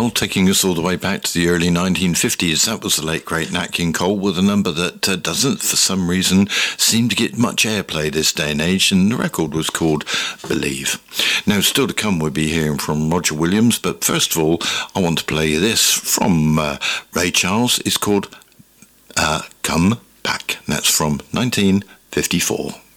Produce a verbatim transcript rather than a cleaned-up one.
Well, taking us all the way back to the early nineteen fifties, that was the late, great Nat King Cole with a number that uh, doesn't, for some reason, seem to get much airplay this day and age, and the record was called Believe. Now, still to come, we'll be hearing from Roger Williams, but first of all, I want to play you this from uh, Ray Charles. It's called uh, Come Back, and that's from nineteen fifty-four.